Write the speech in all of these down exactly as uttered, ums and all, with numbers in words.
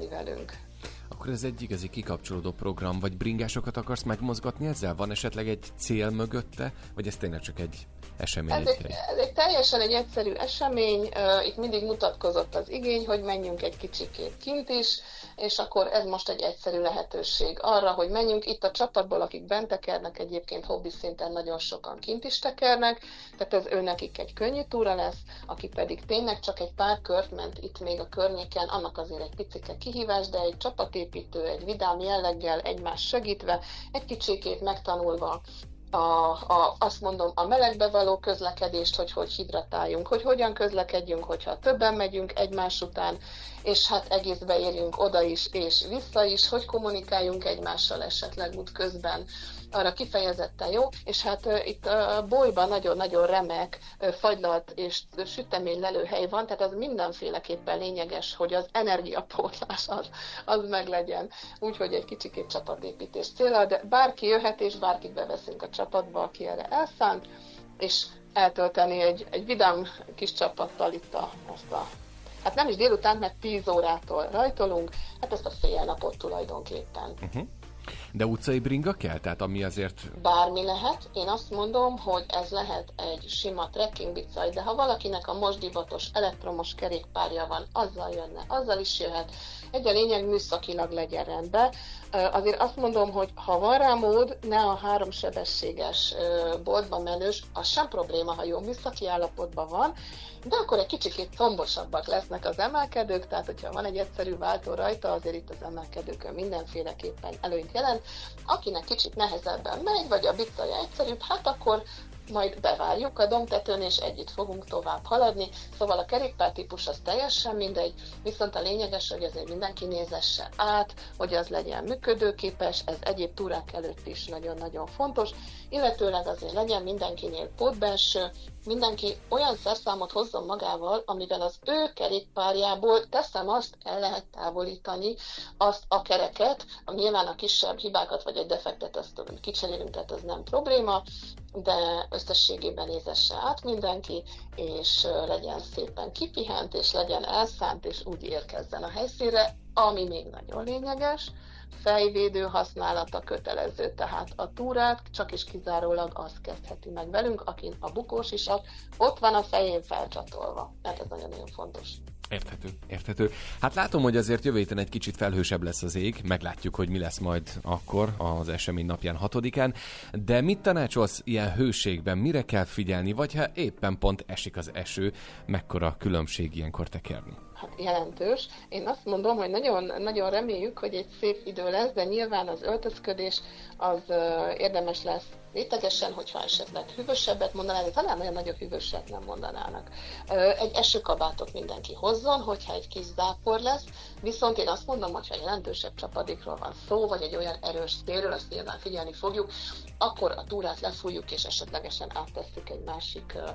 lenni velünk. Akkor ez egy igazi kikapcsolódó program, vagy bringásokat akarsz megmozgatni ezzel? Van esetleg egy cél mögötte, vagy ez tényleg csak egy esemény? Ez egy, ez egy teljesen egy egyszerű esemény, itt mindig mutatkozott az igény, hogy menjünk egy kicsikét kint is, és akkor ez most egy egyszerű lehetőség arra, hogy menjünk. Itt a csapatból, akik bent tekernek, egyébként hobbi szinten nagyon sokan kint is tekernek, tehát ez őnekik egy könnyű túra lesz, aki pedig tényleg csak egy pár kört ment itt még a környéken, annak azért egy picike kihívás, de egy csapatépítő, egy vidám jelleggel, egymást segítve, egy kicsikét megtanulva A, a, azt mondom, a melegbe való közlekedést, hogy hogy hidratáljunk, hogy hogyan közlekedjünk, hogyha többen megyünk egymás után, és hát egészbe érjünk oda is, és vissza is, hogy kommunikáljunk egymással esetleg út közben. Arra kifejezetten jó, és hát uh, itt a bolyban nagyon-nagyon remek uh, fagylalt és sütemény lelőhely van, tehát az mindenféleképpen lényeges, hogy az energiapótlás az, az meglegyen. Úgyhogy egy kicsikét csapatépítés célra, de bárki jöhet, és bárkit beveszünk a csapatba, aki erre elszánt, és eltölteni egy, egy vidám kis csapattal itt a, azt a, hát nem is délután, mert tíz órától rajtolunk, hát ezt a fél napot tulajdonképpen. Uh-huh. De utcai bringa kell? Tehát ami azért... Bármi lehet. Én azt mondom, hogy ez lehet egy sima trekking bicaj, de ha valakinek a most divatos elektromos kerékpárja van, azzal jönne, azzal is jöhet. Egy a lényeg, műszakilag legyen rendben. Azért azt mondom, hogy ha van rá mód, ne a háromsebességes boltba menős, az sem probléma, ha jó műszaki állapotban van, de akkor egy kicsikét combosabbak lesznek az emelkedők, tehát hogyha van egy egyszerű váltó rajta, azért itt az emelkedőkön mindenféleképpen előnyt jelent. Akinek kicsit nehezebben megy, vagy a bicaja egyszerűbb, hát akkor majd bevárjuk a domtetőn, és együtt fogunk tovább haladni. Szóval a kerékpártípus az teljesen mindegy, viszont a lényeges, hogy azért mindenki nézesse át, hogy az legyen működőképes, ez egyéb túrák előtt is nagyon-nagyon fontos, illetőleg azért legyen mindenkinél pótbelső, mindenki olyan szerszámot hozzon magával, amivel az ő kerékpárjából, teszem azt, el lehet távolítani azt a kereket, nyilván a kisebb hibákat vagy egy defektet azt kicserélünk, tehát ez nem probléma, de összességében nézesse át mindenki, és legyen szépen kipihent, és legyen elszánt, és úgy érkezzen a helyszínre, ami még nagyon lényeges, fejvédő használata kötelező, tehát a túrát csak is kizárólag az kezdheti meg velünk, akin a bukós isak ott van a fején felcsatolva. Tehát ez nagyon-nagyon fontos. Érthető, érthető. Hát látom, hogy azért jövő héten egy kicsit felhősebb lesz az ég, meglátjuk, hogy mi lesz majd akkor az esemény napján hatodikán, de mit tanácsolsz ilyen hőségben, mire kell figyelni, vagy ha éppen pont esik az eső, mekkora különbség ilyenkor tekerni? Hát jelentős. Én azt mondom, hogy nagyon, nagyon reméljük, hogy egy szép idő lesz, de nyilván az öltözködés az uh, érdemes lesz rétegesen, hogyha esetleg hűvösebbet mondanának, talán nagyon nagyobb hűvöset nem mondanának. Uh, egy esőkabátot mindenki hozzon, hogyha egy kis zápor lesz, viszont én azt mondom, hogyha jelentősebb csapadékról van szó, vagy egy olyan erős szélről, azt nyilván figyelni fogjuk, akkor a túrát lefújjuk, és esetlegesen áttesszük egy másik uh,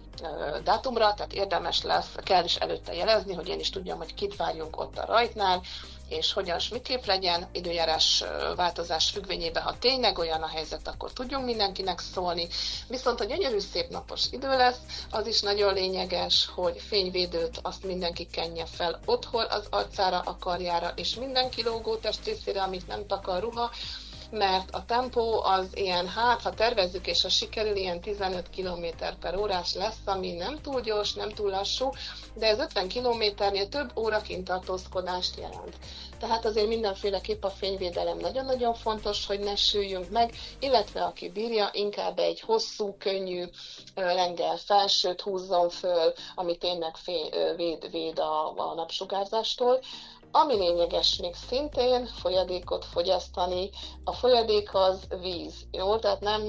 dátumra, tehát érdemes lesz, kell is előtte jelezni, hogy én is tudjam, hogy kit várjunk ott a rajtnál, és hogyan s miképp legyen, időjárás változás függvényében, ha tényleg olyan a helyzet, akkor tudjunk mindenkinek szólni. Viszont a gyönyörű szép napos idő lesz, az is nagyon lényeges, hogy fényvédőt azt mindenki kenje fel otthon az arcára, a karjára, és minden kilógó testrészére, amit nem takar ruha, mert a tempó az ilyen, hát ha tervezzük és ha sikerül, ilyen tizenöt kilométer per órás lesz, ami nem túl gyors, nem túl lassú, de ez ötven kilométernél több óraként tartózkodást jelent. Tehát azért mindenféleképp a fényvédelem nagyon-nagyon fontos, hogy ne süljünk meg, illetve aki bírja, inkább egy hosszú, könnyű lengyel felsőt húzzon föl, ami tényleg fény, véd, véd a, a napsugárzástól. Ami lényeges még szintén, folyadékot fogyasztani. A folyadék az víz, jó? Tehát nem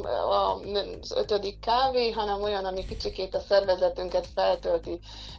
az ötödik kávé, hanem olyan, ami kicsikét a szervezetünket feltölti,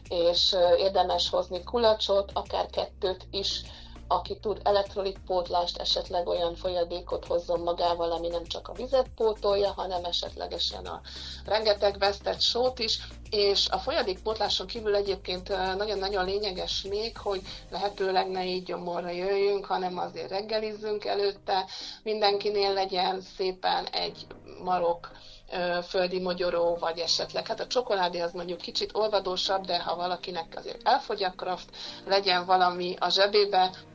és érdemes hozni kulacsot, akár kettőt is, aki tud elektrolitpótlást, esetleg olyan folyadékot hozzon magával, ami nem csak a vizet pótolja, hanem esetlegesen a rengeteg vesztett sót is, és a folyadékpótláson kívül egyébként nagyon-nagyon lényeges még, hogy lehetőleg ne így gyomorra jöjjünk, hanem azért reggelizzünk előtte, mindenkinél legyen szépen egy marok földi mogyoró, vagy esetleg, hát a csokoládé az mondjuk kicsit olvadósabb, de ha valakinek azért elfogy a kraft, legyen valami a zsebébe,